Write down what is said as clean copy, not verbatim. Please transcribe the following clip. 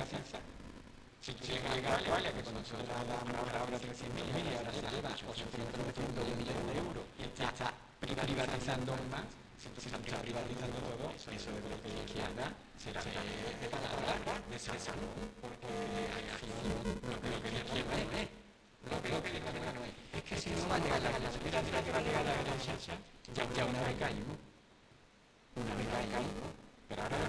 cifra. Si llega a Italia, que conoció ahora 300.000 y ahora se lleva 800 millones de euros y está privatizando más, si está privatizando todo, eso de lo que la izquierda será de palabra, de salud, porque lo que la izquierda no es. Lo que la izquierda no es. Es que si no va a llegar la derecha, que va a llegar la derecha, ya una vez caímos. Pero ahora